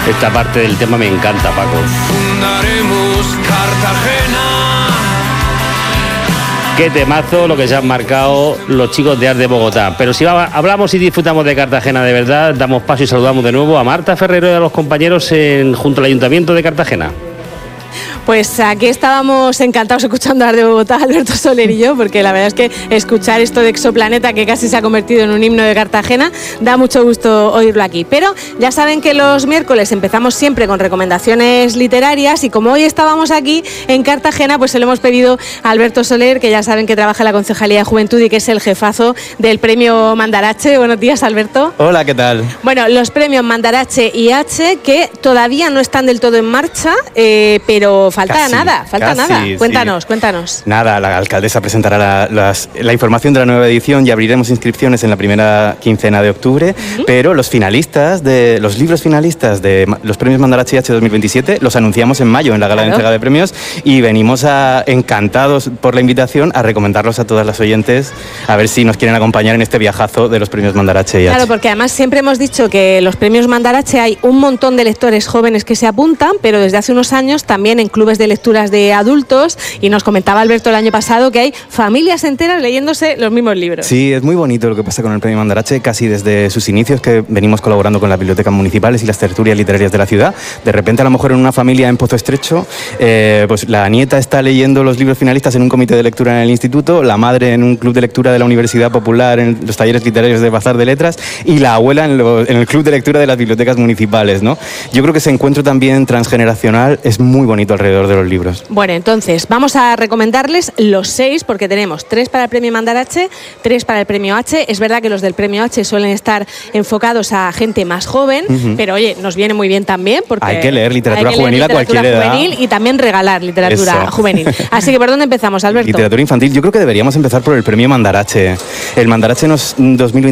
Esta parte del tema me encanta, Paco. Fundaremos Cartagena. Qué temazo lo que se han marcado los chicos de Art de Bogotá. Pero si hablamos y disfrutamos de Cartagena de verdad, damos paso y saludamos de nuevo a Marta Ferrero y a los compañeros junto al Ayuntamiento de Cartagena. Pues aquí estábamos encantados escuchando a Art de Bogotá, Alberto Soler y yo, porque la verdad es que escuchar esto de Exoplaneta, que casi se ha convertido en un himno de Cartagena, da mucho gusto oírlo aquí. Pero ya saben que los miércoles empezamos siempre con recomendaciones literarias, y como hoy estábamos aquí en Cartagena, pues se lo hemos pedido a Alberto Soler, que ya saben que trabaja en la Concejalía de Juventud y que es el jefazo del premio Mandarache. Buenos días, Alberto. Hola, ¿qué tal? Bueno, los premios Mandarache y H, que todavía no están del todo en marcha, pero falta nada. Cuéntanos. Nada, la alcaldesa presentará la información de la nueva edición y abriremos inscripciones en la primera quincena de octubre, pero los libros finalistas de los premios Mandarache y H 2027 los anunciamos en mayo en la gala de entrega de premios, y venimos encantados por la invitación a recomendarlos a todas las oyentes, a ver si nos quieren acompañar en este viajazo de los premios Mandarache y H. Claro, porque además siempre hemos dicho que los premios Mandarache hay un montón de lectores jóvenes que se apuntan, pero desde hace unos años también en clubes de lecturas de adultos, y nos comentaba Alberto el año pasado que hay familias enteras leyéndose los mismos libros. Sí, es muy bonito lo que pasa con el premio Mandarache, casi desde sus inicios, que venimos colaborando con las bibliotecas municipales y las tertulias literarias de la ciudad. De repente, a lo mejor en una familia en Pozo Estrecho, pues la nieta está leyendo los libros finalistas en un comité de lectura en el instituto, la madre en un club de lectura de la Universidad Popular, en los talleres literarios de Bazar de Letras, y la abuela en el club de lectura de las bibliotecas municipales, ¿no? Yo creo que ese encuentro también transgeneracional es muy bonito alrededor de los libros. Bueno, entonces vamos a recomendarles los 6, porque tenemos 3 para el premio Mandarache, 3 para el premio H. Es verdad que los del premio H suelen estar enfocados a gente más joven, pero oye, nos viene muy bien también, porque hay que leer literatura juvenil a cualquier edad, y también regalar literatura juvenil. Así que ¿por dónde empezamos, Alberto? Literatura infantil. Yo creo que deberíamos empezar por el premio Mandarache. El Mandarache 2020